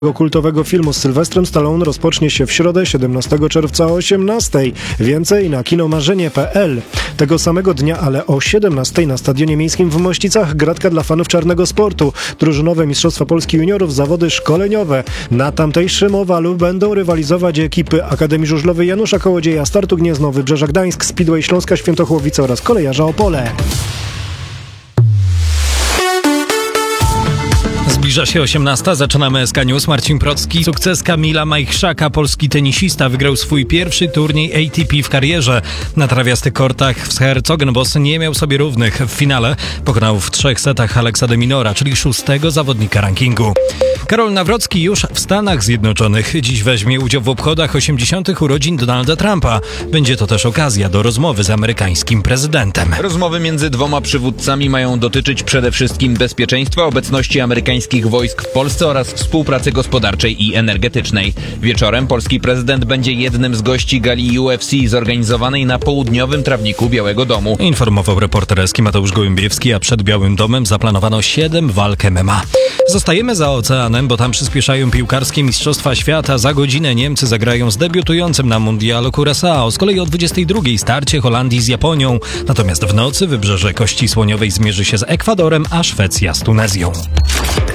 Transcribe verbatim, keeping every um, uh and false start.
kultowego filmu z Sylwestrem Stallone rozpocznie się w środę siedemnastego czerwca o osiemnastej. Więcej na kinomarzenie kropka pe el. Tego samego dnia, ale o siedemnastej na Stadionie Miejskim w Mościcach gratka dla fanów czarnego sportu. Drużynowe Mistrzostwa Polski Juniorów, zawody szkoleniowe. Na tamtejszym owalu będą rywalizować ekipy Akademii Żużlowej Janusza Kołodzieja, Startu Gniezno, Wybrzeża Gdańsk, Speedway Śląska Świętochłowice oraz Kolejarza Opole. Zbliża się osiemnasta, zaczynamy S K News. Marcin Procki. Sukces Kamila Majchrzaka. Polski tenisista wygrał swój pierwszy turniej A T P w karierze. Na trawiastych kortach w Herzogenbosch nie miał sobie równych. W finale pokonał w trzech setach Alexa de Minora, czyli szóstego zawodnika rankingu. Karol Nawrocki już w Stanach Zjednoczonych. Dziś weźmie udział w obchodach osiemdziesiątych urodzin Donalda Trumpa. Będzie to też okazja do rozmowy z amerykańskim prezydentem. Rozmowy między dwoma przywódcami mają dotyczyć przede wszystkim bezpieczeństwa, obecności amerykańskich wojsk w Polsce oraz współpracy gospodarczej i energetycznej. Wieczorem polski prezydent będzie jednym z gości gali U F C zorganizowanej na południowym trawniku Białego Domu. Informował reporter Eski Mateusz Gołębiewski, a przed Białym Domem zaplanowano siedem walk M M A. Zostajemy za oceanem, bo tam przyspieszają piłkarskie Mistrzostwa Świata. Za godzinę Niemcy zagrają z debiutującym na Mundialu Curaçao. Z kolei o dwudziestej drugiej starcie Holandii z Japonią. Natomiast w nocy Wybrzeże Kości Słoniowej zmierzy się z Ekwadorem, a Szwecja z Tunezją.